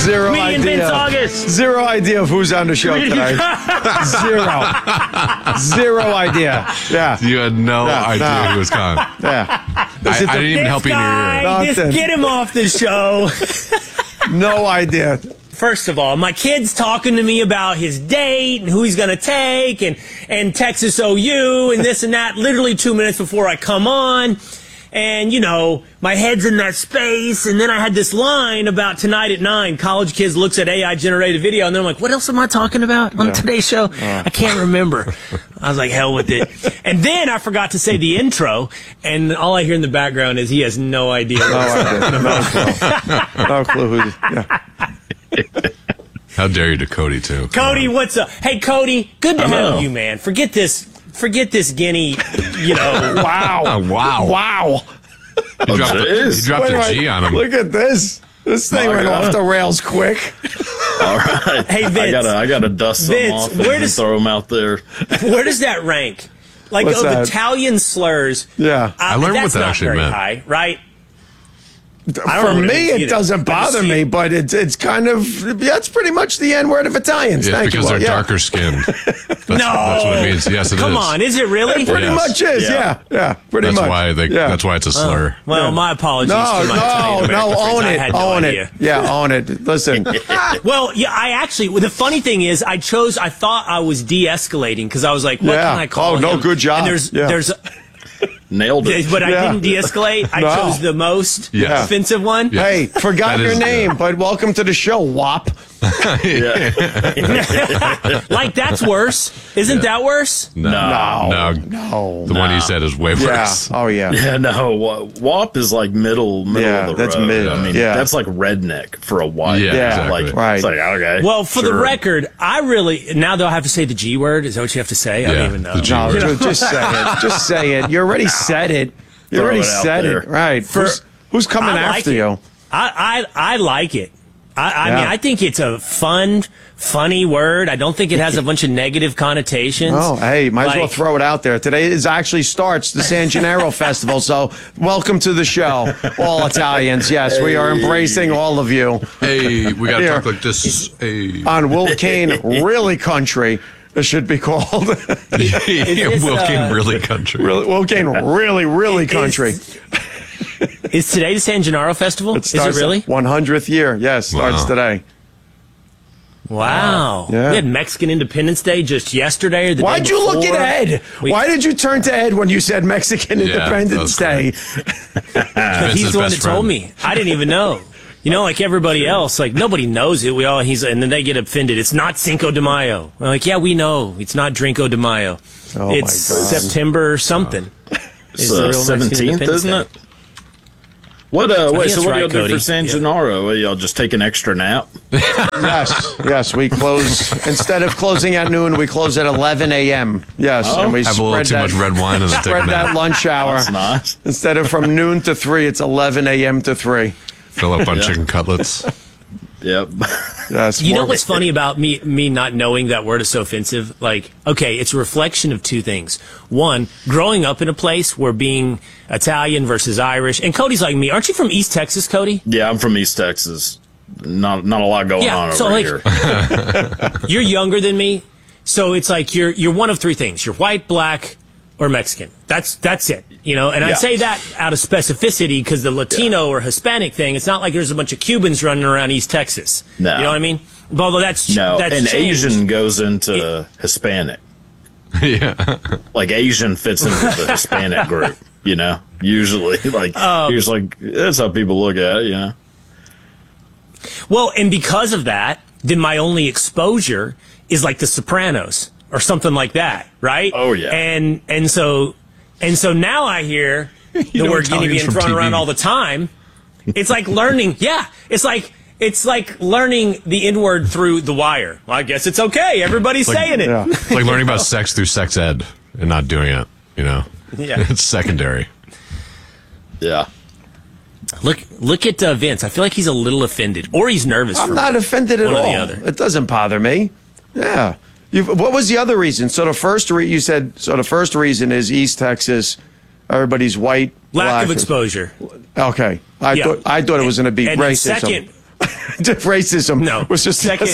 Zero Me and Vince idea. August. Zero idea of who's on the show tonight. Zero idea. Yeah. You had no idea who was coming. Yeah. I didn't even help you in your ear. Nothing. Just get him off the show. No idea. First of all, my kid's talking to me about his date and who he's going to take and Texas OU and this and that literally 2 minutes before I come on. And, you know, my head's in that space. And then I had this line about tonight at 9. College Kids looks at AI-generated video. And then I'm like, what else am I talking about on today's show? I can't remember. I was like, hell with it. And then I forgot to say the intro. And all I hear in the background is he has no idea. No clue who. Yeah. How dare you to Cody, too. Cody, what's up? Hey, Cody, good to have you, man. Forget this Guinea, you know. Wow. Wow. You dropped a G on him. Look at this. This thing went off the rails quick. All right. Hey, Vince. I gotta dust some off and throw them out there. Where does that rank? Like, What's of that? Italian slurs. Yeah. I learned what that's that not actually very meant. high, right? For me, it doesn't bother me, but it's kind of, it's pretty much the N-word of Italians. Yeah, Thank because you. they're darker skinned. That's what it means. Yes, it is. Come on, is it really? Pretty much is, yeah. Pretty That's much. why that's why it's a slur. Well, my apologies to my Italian American friends. I had no idea. Yeah, own it. Listen. Well, yeah, the funny thing is, I thought I was de-escalating because I was like, what can I call him? Oh, no, good job. And there's Nailed it. But I didn't de-escalate. I chose the most offensive one. Yeah. Hey, forgot your name, but welcome to the show, WAP. Like, that's worse. Isn't that worse? No. The one you said is way worse. Oh, yeah. Yeah, no. WAP is like middle of the that's road. mid. I mean, that's like redneck for a white. Yeah, exactly. Right. It's like, okay. Well, for the record, now they'll have to say the G word. Is that what you have to say? I don't even know. The G No, word. just say it. Just say it. You already said it. You Throw already it out said there. it. Right. Who's coming I like after it. you? I like it. I mean, I think it's a funny word. I don't think it has a bunch of negative connotations. Oh, hey, might as well throw it out there. Today actually starts the San Gennaro Festival, so welcome to the show, all Italians. Yes, we are embracing all of you. Hey, we got to talk like this. Hey. On Will Kane Really Country, it should be called. Will Kane Really Country. Will Kane Really Country. Is today the San Gennaro Festival? Is it really? 100th year, yes, starts today. Wow. Yeah. We had Mexican Independence Day just yesterday or the Why'd day you look before. at Ed? Why did you turn to Ed when you said Mexican Independence Day? Because he's the one that told me. I didn't even know. You know, like everybody else, like nobody knows it. And then they get offended. It's not Cinco de Mayo. We're like, yeah, we know. It's not Drinko de Mayo. Oh, it's my God. September something. It's the 17th, isn't it? What? So what do y'all do for San Gennaro? Y'all just take an extra nap? Yes. We close instead of closing at noon, we close at 11 a.m. Yes, and we have a little too much red wine and spread that lunch hour. That's nice. Instead of from noon to 3, it's 11 a.m. to 3. Fill up on chicken cutlets. Yep. Yes. You know what's funny about me not knowing that word is so offensive? Like, okay, it's a reflection of two things. One, growing up in a place where being Italian versus Irish, and Cody's like me. Aren't you from East Texas, Cody? Yeah, I'm from East Texas. Not a lot going on over here. You're younger than me, so it's like you're one of three things. You're white, black, or Mexican. That's it. You know, and I say that out of specificity because the Latino or Hispanic thing, it's not like there's a bunch of Cubans running around East Texas. No. You know what I mean? Although that's and changed. Asian goes into Hispanic. Yeah. Like Asian fits into the Hispanic group, you know? Usually. Here's that's how people look at it, you know? Well, and because of that, then my only exposure is like The Sopranos or something like that, right? Oh, yeah. And so now I hear the word Guinea being thrown around all the time. It's like learning. Yeah, it's like learning the N-word through The Wire. Well, I guess it's okay. Everybody's saying it. Yeah. It's like learning about sex through sex ed and not doing it, you know? Yeah. It's secondary. Yeah. Look at Vince. I feel like he's a little offended, or he's nervous. I'm not offended at one or all. the other. It doesn't bother me. Yeah. What was the other reason? So the first reason is East Texas. Everybody's white. Lack black. of exposure. Okay. I thought it was going to be and then racism. Second, Racism was just second.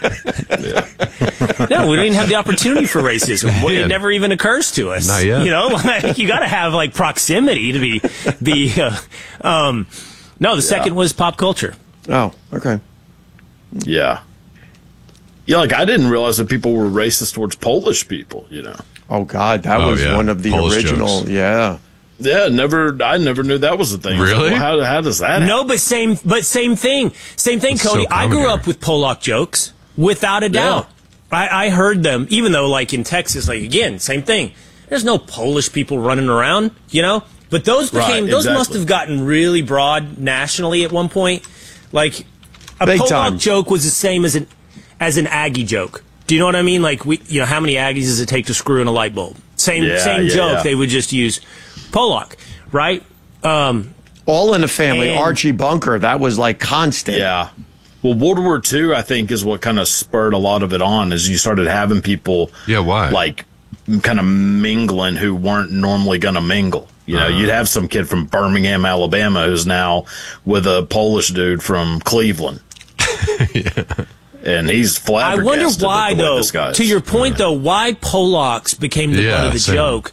No, we don't even have the opportunity for racism. It never even occurs to us. Not yet. You know, like, you got to have like proximity to be. No, the second was pop culture. Oh, okay. Yeah. Yeah, like I didn't realize that people were racist towards Polish people, you know. Oh God, that was one of the Polish original. jokes. Yeah. Yeah, I never knew that was a thing. Really? Like, well, how does that happen? No, but same thing. Same thing, It's Cody. so I common grew here. up with Polak jokes, without a doubt. I heard them, even though, like, in Texas, like, again, same thing. There's no Polish people running around, you know? But those must have gotten really broad nationally at one point. Like, a Big Polak time. joke was the same as an Aggie joke. Do you know what I mean? Like, how many Aggies does it take to screw in a light bulb? Same joke. Yeah. They would just use Polak, right? All in the family. And- Archie Bunker. That was like constant. Yeah. Well, World War II, I think, is what kind of spurred a lot of it on, is you started having people why? like kind of mingling who weren't normally going to mingle. You know, you'd have some kid from Birmingham, Alabama, who's now with a Polish dude from Cleveland. And he's flabbergasted. I wonder why, at the way though. this guy is. To your point, though, why Polacks became the butt of the same. joke?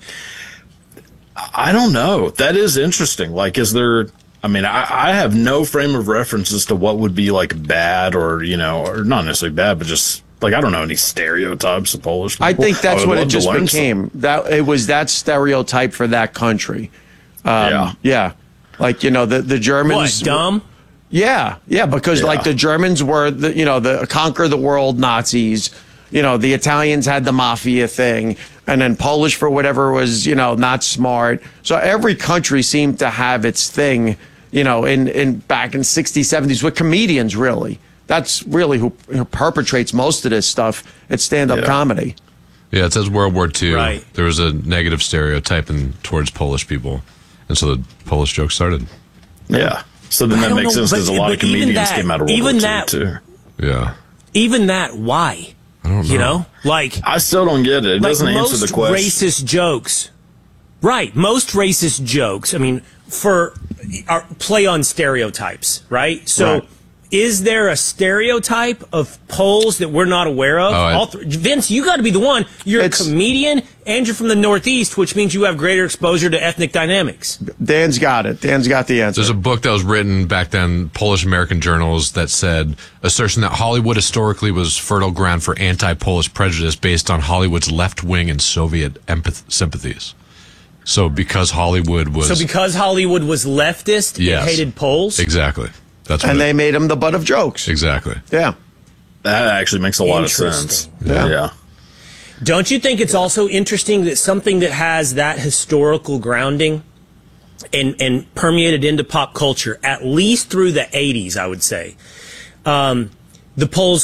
I don't know. That is interesting. Like, is there? I mean, I have no frame of reference as to what would be like bad, or or not necessarily bad, but just like I don't know any stereotypes of Polish people. I think that's would what it love to just learn became. That it was that stereotype for that country. Yeah. Like the Germans. What, dumb? Yeah, because like the Germans were the conquer the world Nazis. The Italians had the mafia thing, and then Polish for whatever was not smart. So every country seemed to have its thing. In back in 60s, 70s with comedians. Really, that's really who perpetrates most of this stuff. It's stand-up comedy. Yeah, it says World War II. Right. There was a negative stereotype towards Polish people, and so the Polish joke started. Yeah. So then that makes sense because a lot of comedians came out of World War II too. Yeah. Even that, why? I don't know. Like I still don't get it. It doesn't answer the question. Most racist jokes, right? Most racist jokes. I mean, are play on stereotypes, right? So, is there a stereotype of Poles that we're not aware of? Vince, you got to be the one. You're a comedian, and you're from the Northeast, which means you have greater exposure to ethnic dynamics. Dan's got it. Dan's got the answer. There's a book that was written back then, Polish American journals, that said assertion that Hollywood historically was fertile ground for anti-Polish prejudice based on Hollywood's left-wing and Soviet sympathies. So because Hollywood was leftist, it hated Poles. Exactly. That's what they made him the butt of jokes. Exactly. Yeah. That actually makes a lot of sense. Yeah. Don't you think it's also interesting that something that has that historical grounding and permeated into pop culture, at least through the 80s, I would say, the Poles